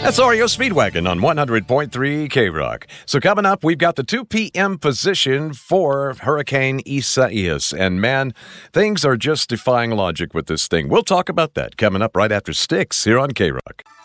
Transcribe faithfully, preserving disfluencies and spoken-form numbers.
That's R E O Speedwagon on one hundred point three K-Rock. So coming up, we've got the two p.m. position for Hurricane Isaias. And man, things are just defying logic with this thing. We'll talk about that coming up right after Styx here on K-Rock.